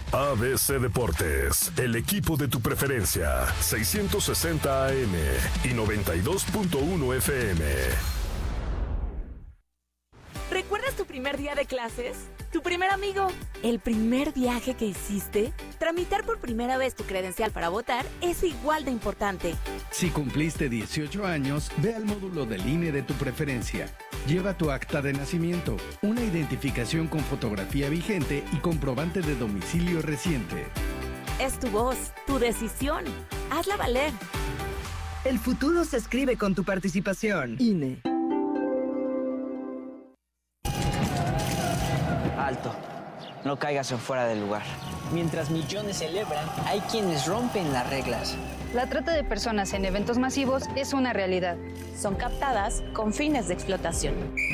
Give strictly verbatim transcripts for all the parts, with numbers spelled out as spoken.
A B C Deportes, el equipo de tu preferencia, seiscientos sesenta A M y noventa y dos punto uno F M. ¿Recuerdas tu primer día de clases? ¿Tu primer amigo? ¿El primer viaje que hiciste? Tramitar por primera vez tu credencial para votar es igual de importante. Si cumpliste dieciocho años, ve al módulo del I N E de tu preferencia. Lleva tu acta de nacimiento, una identificación con fotografía vigente y comprobante de domicilio reciente. Es tu voz, tu decisión. Hazla valer. El futuro se escribe con tu participación. I N E. Alto, no caigas en fuera del lugar. Mientras millones celebran, hay quienes rompen las reglas. La trata de personas en eventos masivos es una realidad. Son captadas con fines de explotación.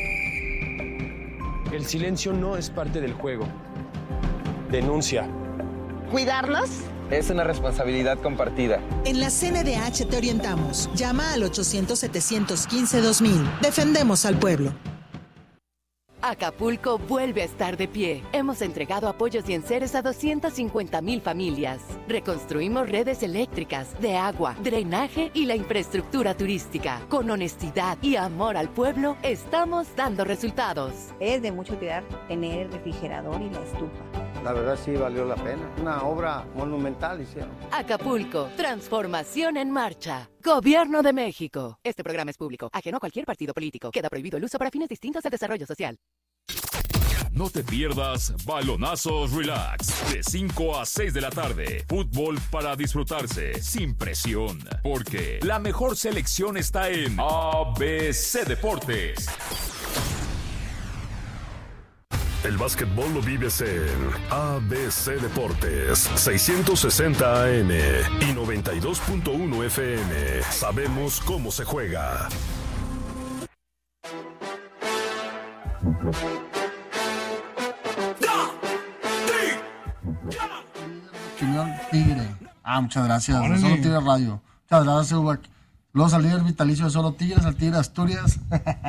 El silencio no es parte del juego. Denuncia. ¿Cuidarlos? Es una responsabilidad compartida. En la C N D H te orientamos. Llama al ochocientos, setecientos quince, dos mil. Defendemos al pueblo. Acapulco vuelve a estar de pie. Hemos entregado apoyos y enseres a doscientas cincuenta mil familias. Reconstruimos redes eléctricas, de agua, drenaje y la infraestructura turística. Con honestidad y amor al pueblo, estamos dando resultados. Es de mucho cuidar tener el refrigerador y la estufa. La verdad sí valió la pena. Una obra monumental hicieron. Acapulco, transformación en marcha. Gobierno de México. Este programa es público, ajeno a cualquier partido político. Queda prohibido el uso para fines distintos al desarrollo social. No te pierdas Balonazos Relax, de cinco a seis de la tarde. Fútbol para disfrutarse, sin presión. Porque la mejor selección está en A B C Deportes. El básquetbol lo vives en A B C Deportes, seiscientos sesenta A M y noventa y dos punto uno F M. Sabemos cómo se juega. Opinión Tigre. Ah, muchas gracias. De Solo Tigre Radio. Muchas gracias, Ubac. Luego al líder vitalicio de Solo Tigres, al Tigre Asturias.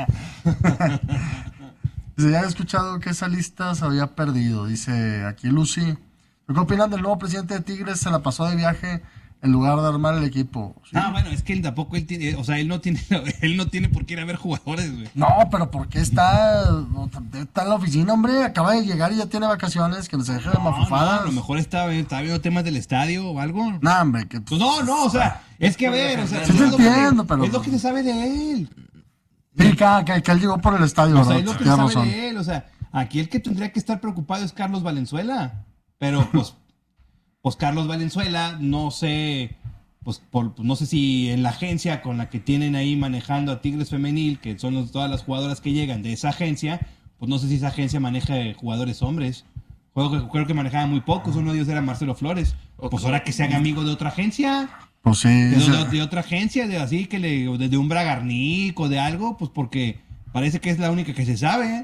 Dice, ya he escuchado que esa lista se había perdido. Dice aquí Lucy. ¿Qué opinan del nuevo presidente de Tigres? Se la pasó de viaje en lugar de armar el equipo. ¿Sí? Ah, bueno, es que él tampoco, él tiene, o sea, él no tiene, él no tiene por qué ir a ver jugadores, güey. No, pero ¿por qué está, está en la oficina, hombre? Acaba de llegar y ya tiene vacaciones, que no se deje de no, mafufadas. No, a lo mejor está, está viendo temas del estadio o algo. No, hombre. Que, pues, no, no, o sea, es que a ver, o sea, sí, te entiendo, que, pero... es lo que se sabe de él. Sí, que, que, que él llegó por el estadio, o sea, es lo que se sabe razón. de él, o sea, aquí el que tendría que estar preocupado es Carlos Valenzuela, pero pues, pues Carlos Valenzuela, no sé... Pues, por, pues no sé si en la agencia con la que tienen ahí manejando a Tigres Femenil, que son los, todas las jugadoras que llegan de esa agencia, pues no sé si esa agencia maneja jugadores hombres. Creo que, creo que manejaba muy pocos, uno de ellos era Marcelo Flores. Okay. Pues ahora que se haga amigo de otra agencia. Pues sí. De, de, de otra agencia, de así que le, de, de un Bragarnik o de algo, pues porque parece que es la única que se sabe.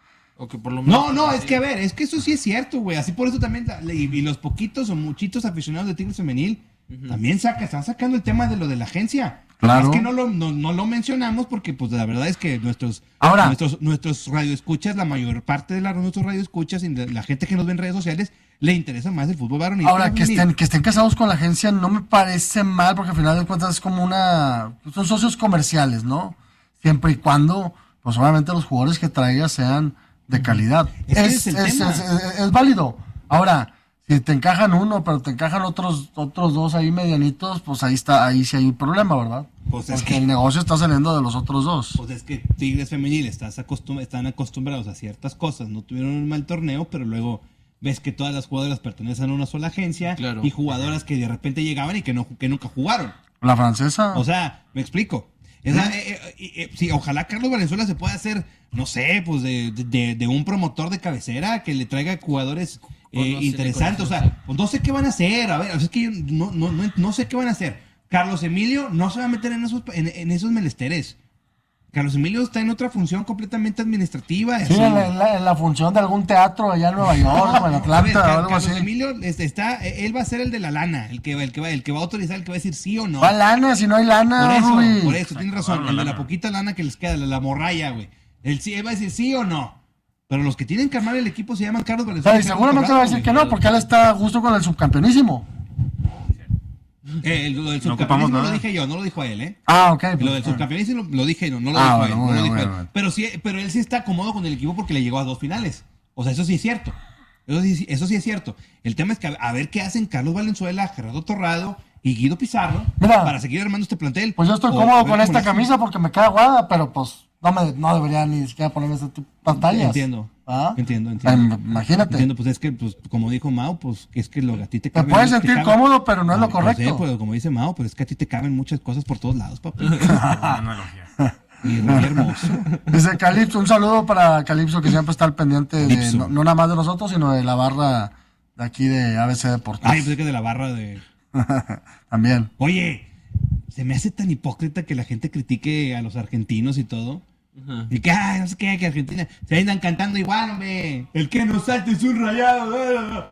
O que por lo menos no, no, es que a ver, es que eso sí es cierto, güey. Así por eso también, y, y los poquitos o muchitos aficionados de Tigres Femenil uh-huh. también saca, están sacando el tema de lo de la agencia. Claro. Es que no lo, no, no lo mencionamos porque pues la verdad es que nuestros Ahora, nuestros, nuestros radioescuchas, la mayor parte de la, nuestros radioescuchas y de la gente que nos ve en redes sociales, le interesa más el fútbol varonil. Ahora, que estén, que estén casados con la agencia no me parece mal porque al final de cuentas es como una... Son socios comerciales, ¿no? Siempre y cuando, pues obviamente los jugadores que traiga sean de calidad. Es, es, es, es, es, es válido. Ahora, si te encajan uno, pero te encajan otros otros dos ahí medianitos, pues ahí está, ahí sí hay un problema, ¿verdad? Pues es porque que, el negocio está saliendo de los otros dos. Pues es que Tigres Femenil estás acostum- están acostumbrados a ciertas cosas. No tuvieron un mal torneo, pero luego ves que todas las jugadoras pertenecen a una sola agencia, claro. Y jugadoras que de repente llegaban y que no que nunca jugaron. La francesa. O sea, me explico. Esa, eh, eh, eh, sí, ojalá Carlos Valenzuela se pueda hacer, no sé, pues de, de, de un promotor de cabecera que le traiga jugadores eh, pues no interesantes. O sea, pues no sé qué van a hacer. A ver, o sea, es que yo no, no, no, no sé qué van a hacer. Carlos Emilio no se va a meter en esos, en, en esos menesteres. Carlos Emilio está en otra función completamente administrativa. Sí, en la, en, la, en la función de algún teatro allá en Nueva York o en Atlanta. Ver, o algo Carlos así. Emilio está, él va a ser el de la lana, el que, el que va, el que va a autorizar, el que va a decir sí o no. ¿Cuál lana? Si no hay lana, Por eso, Rubí. por eso, tienes razón. El de la poquita lana que les queda, la, la morralla, güey. Él, sí, él va a decir sí o no. Pero los que tienen que armar el equipo se llaman Carlos Valenzuela. Pero seguramente va a decir que no, porque él está a gusto con el subcampeonísimo. Eh, el, lo del subcampeonismo no lo dije yo, no lo dijo él, ¿eh? Ah, ok. Pues, lo del subcampeonismo lo, lo dije yo, no lo ah, dijo bueno, él. No bueno, lo dijo bueno, él. Pero, sí, pero él sí está cómodo con el equipo porque le llegó a dos finales. O sea, eso sí es cierto. Eso sí, eso sí es cierto. El tema es que a, a ver qué hacen Carlos Valenzuela, Gerardo Torrado y Guido Pizarro Mira, para seguir armando este plantel. Pues yo estoy o, cómodo con esta camisa porque me queda aguada, pero pues no, me, no debería ni siquiera ponerme esas pantallas. Entiendo. ¿Ah? Entiendo, entiendo. Eh, imagínate. Entiendo, pues es que, pues, como dijo Mau, pues es que lo, a ti te caben. Te puedes sentir te cómodo, pero no es lo correcto. No sé, pues, como dice Mau, pues es que a ti te caben muchas cosas por todos lados, papi. Y muy hermoso. Dice Calipso, un saludo para Calipso, que siempre está al pendiente de, no, no nada más de nosotros, sino de la barra de aquí de A B C Deportes. Ay, pensé que de la barra de... También. Oye, se me hace tan hipócrita que la gente critique a los argentinos y todo. Uh-huh. Y que, ay, no sé qué, que Argentina se andan cantando igual, hombre. El que nos salte es un rayado.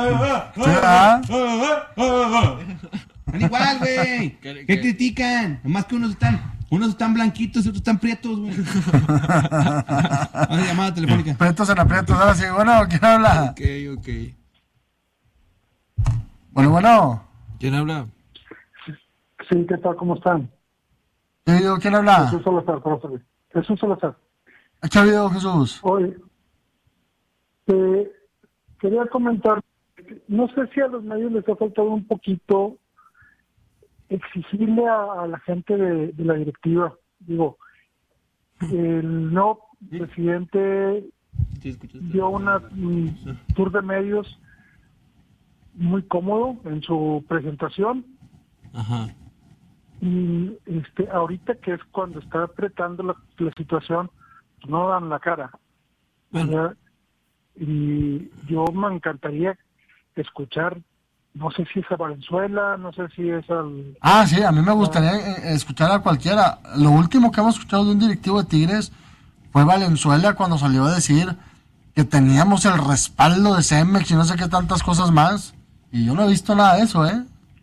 Están igual, güey. ¿Qué, ¿Qué critican? Nomás que unos están, unos están blanquitos y otros están prietos, güey. Llamada telefónica. Prietos en aprietos, ahora sí. Bueno, ¿quién habla? Ok, ok. Bueno, bueno. ¿Quién habla? Sí, ¿qué tal? ¿Cómo están? ¿Quién habla? Jesús Salazar, profesor. Jesús Salazar. ¿Qué ha habido, Jesús? Oye, eh, quería comentar, no sé si a los medios les ha faltado un poquito exigirle a, a la gente de, de la directiva. Digo, el no presidente dio una un tour de medios muy cómodo en su presentación. Ajá. Y este ahorita que es cuando está apretando la, la situación, no dan la cara. Bueno. Y yo me encantaría escuchar, no sé si es a Valenzuela, no sé si es al... Ah, sí, a mí me gustaría ah. escuchar a cualquiera. Lo último que hemos escuchado de un directivo de Tigres fue Valenzuela cuando salió a decir que teníamos el respaldo de Cemex y no sé qué tantas cosas más. Y yo no he visto nada de eso, ¿eh?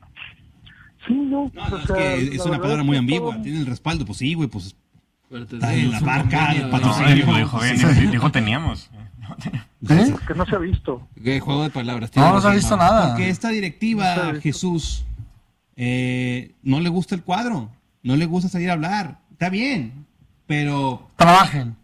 Sí, no. No, no, es que es una palabra muy ambigua. Tiene el respaldo, pues sí, güey, pues está en la marca, el patrocinio. No, dijo, dijo, dijo, dijo teníamos. ¿Sí? Que no se ha visto. ¿Qué juego de palabras? No, no se ha visto nada. Porque esta directiva, no Jesús, eh, no le gusta el cuadro, no le gusta salir a hablar. Está bien, pero... Trabajen.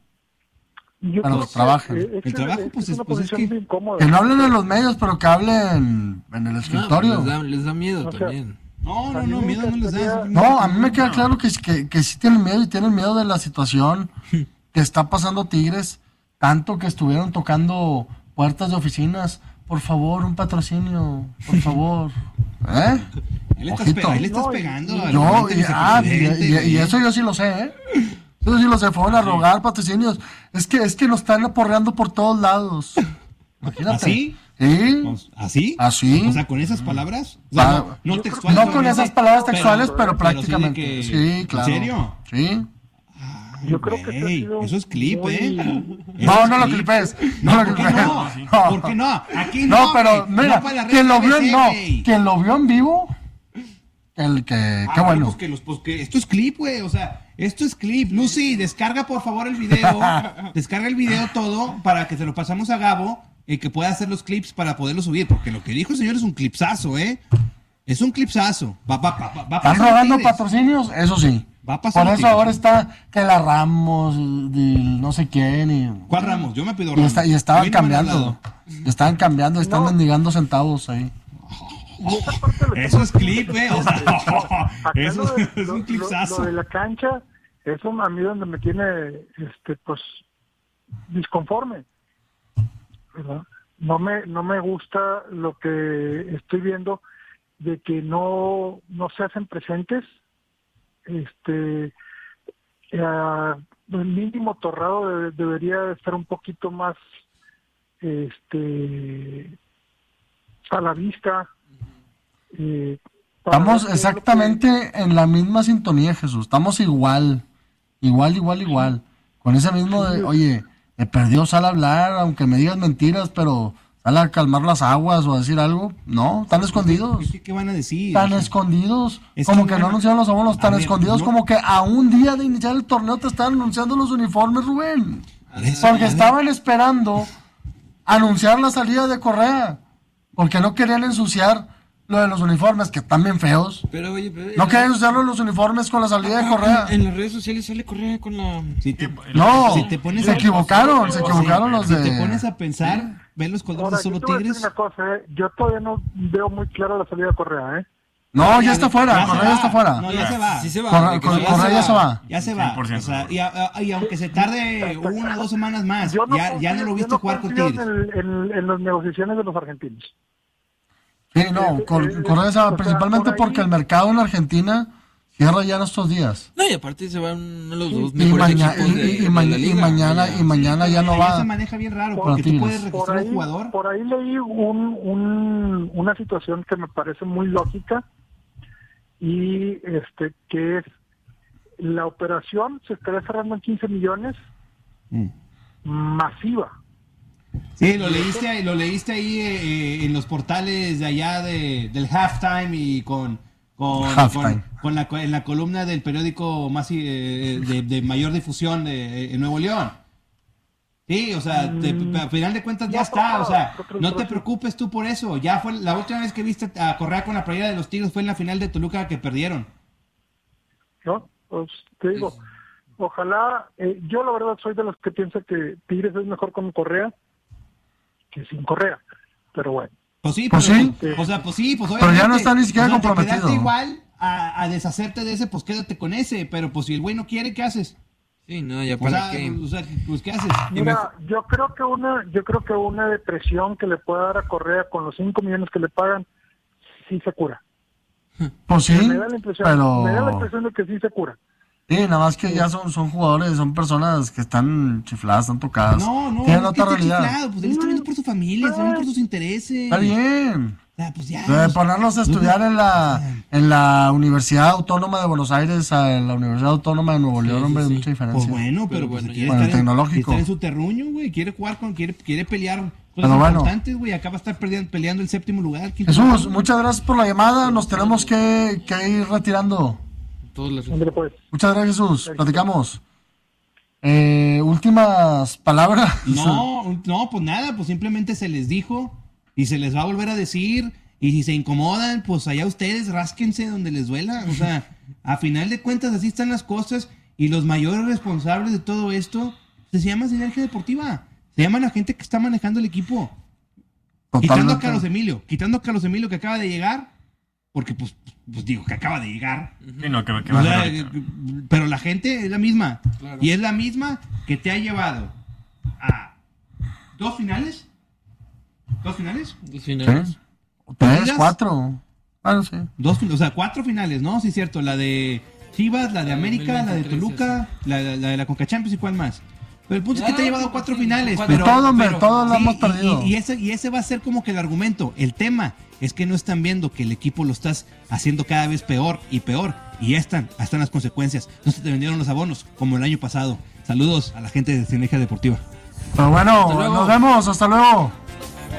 Yo pero trabajen. Que, el trabajo, pues es, pues es que... Que no hablen en los medios, pero que hablen en el escritorio. No, les, da, les da miedo o sea, también. No, no, no, miedo no les da. No, a mí me queda claro que, que, que sí tienen miedo y tienen miedo de la situación que está pasando Tigres, tanto que estuvieron tocando puertas de oficinas. Por favor, un patrocinio, por favor. ¿Eh? Ahí le estás, pe- ahí le estás no, pegando. Y, no, y, ah, y, y, y eso yo sí lo sé, ¿eh? Eso sí lo sé, fueron a rogar patrocinios. Es que, es que nos están aporreando por todos lados. Imagínate. ¿Así? ¿Sí? ¿Así? ¿Así? O sea, con esas palabras. O sea, ah, no, no textuales. No con esas palabras textuales, pero, pero, pero prácticamente. Sí, que, sí, claro. ¿En serio? Sí. Ay, yo creo que hey, eso es clip, muy... ¿eh? No, no lo clipes. No, no lo clipes. No, no. ¿Por qué no? Aquí no. No, pero mira, no quien lo vio, no, quien lo vio en vivo, el que, ah, qué bueno. Pues que los, pues que esto es clip, güey, o sea, esto es clip. Lucy, descarga por favor el video, descarga el video todo para que se lo pasamos a Gabo y que pueda hacer los clips para poderlo subir, porque lo que dijo el señor es un clipsazo, ¿eh? Es un clipsazo. Va, va, va, va, va ¿Están robando patrocinios? Eso sí. Va a pasar. Por eso ahora está que la Ramos, y no sé quién. Y, ¿cuál Ramos? Yo me pido Ramos. Y, está, y estaban no cambiando. Y estaban cambiando, y están no. mendigando centavos ahí. Eso es clip, ¿eh? O sea, eso de, es un clipsazo. Lo, lo de la cancha, eso a mí donde me tiene, este, pues, disconforme. ¿Verdad? No me, no me gusta lo que estoy viendo de que no, no se hacen presentes. Este, eh, el mínimo Torrado de, debería estar un poquito más, este, a la vista. Eh, Estamos exactamente que... en la misma sintonía, Jesús. Estamos igual, igual, igual, igual. Con ese mismo de, oye, me perdió, sal a hablar, aunque me digas mentiras, pero sal a calmar las aguas o a decir algo. No, están escondidos. ¿Qué, qué van a decir? Están escondidos. Es como que, que no anunciaron los abuelos, están ver, escondidos. No... Como que a un día de iniciar el torneo te están anunciando los uniformes, Rubén. Porque estaban esperando anunciar la salida de Correa. Porque no querían ensuciar lo de los uniformes, que están bien feos. Pero, oye, pero, no querían ensuciar los uniformes con la salida ah, de Correa. En, en las redes sociales sale Correa con la... Si te, no, si te pones se a, equivocaron, se equivocaron si, los si de... Si te pones a pensar, ves los colores de Solo yo te voy a decir Tigres. una cosa, ¿eh? Yo todavía no veo muy claro la salida de Correa, ¿eh? No, ya está fuera, Correa ya está fuera. No, ya se va. Sí se va. Correa, Correa, Correa ya se va. Ya se va. O sea, y, a, y aunque se tarde una o dos semanas más, no ya, confío, ya no lo viste no jugar con Tigres. En, en, en las negociaciones de los argentinos. Sí, no, eh, Cor eh, Correa se va, principalmente ahí, porque el mercado en Argentina cierra ya en estos días. No, y aparte se van uno de los dos y mejores maña, equipos y, de, y, de ma la liga. Y mañana, y mañana ya no va. Se maneja bien raro, porque tú puedes registrar ahí, un jugador. Por ahí leí un, un, una situación que me parece muy lógica, y este que es la operación se estaría cerrando en quince millones mm. masiva. Sí, lo leíste, lo leíste ahí eh, en los portales de allá de, del halftime y con con, con, con la en la columna del periódico más eh, de, de mayor difusión de, en Nuevo León. Sí, o sea, te, a final de cuentas ya está, o sea, no te preocupes tú por eso. Ya fue la última vez que viste a Correa con la playera de los Tigres fue en la final de Toluca que perdieron. No, pues te digo, ojalá, eh, yo la verdad soy de los que piensa que Tigres es mejor con Correa que sin Correa, pero bueno. Pues sí, pues pero, sí. O sea, pues sí, pues pero ya no está ni siquiera o sea, comprometido. Te igual a, a deshacerte de ese, pues quédate con ese, pero pues si el güey no quiere, ¿qué haces? Sí, no, ya para o sea, qué. O sea, pues ¿qué haces? Mira, yo creo que una, yo creo que una depresión que le pueda dar a Correa con los cinco millones que le pagan, sí se cura. Pues sí, me da la impresión, pero... me da la impresión de que sí se cura. Sí, nada más que ya son, son jugadores, son personas que están chifladas, están tocadas. No, no, tienen no otra es que realidad. Chiflado, pues él está viendo por su familia, está viendo por sus intereses. Está bien. O sea, pues ya. De ponernos a estudiar en la en la Universidad Autónoma de Buenos Aires a la Universidad Autónoma de Nuevo León, sí, hombre, sí, sí. mucha diferencia. Pues bueno, pero, pero pues bueno, quiere bueno, estar, tecnológico. En, en su terruño, güey, quiere jugar con, quiere, quiere pelear cosas pero bueno, importantes, güey, acaba de estar peleando, peleando el séptimo lugar. Jesús, lugar, muchas gracias por la llamada, nos tenemos que, que ir retirando. Pues. Muchas gracias, Jesús. Platicamos. Eh, últimas palabras. No, no, pues nada, pues simplemente se les dijo y se les va a volver a decir. Y si se incomodan, pues allá ustedes rásquense donde les duela. O sea, a final de cuentas así están las cosas. Y los mayores responsables de todo esto se llaman Sinergia Deportiva. Se llaman la gente que está manejando el equipo. Totalmente. Quitando a Carlos Emilio. Quitando a Carlos Emilio que acaba de llegar. Porque, pues, pues digo, que acaba de llegar. Sí, no, que, que o sea, pero la gente es la misma. Claro. Y es la misma que te ha llevado a dos finales. ¿Dos finales? Dos finales. ¿Sí? Tres, cuatro. Ah, no sé. Dos, o sea, cuatro finales, ¿no? Sí, es cierto. La de Chivas, la de América, la de Toluca, la, la, la de la Conca Champions y cuál más. Pero el punto es que te ha llevado cuatro finales. Pero, todo, hombre, pero, todo lo sí, hemos perdido. Y, y, ese, y ese va a ser como que el argumento. El tema es que no están viendo que el equipo lo estás haciendo cada vez peor y peor. Y ya están, ahí están las consecuencias. No se te vendieron los abonos como el año pasado. Saludos a la gente de Sinergia Deportiva. Pero bueno, nos vemos. Hasta luego.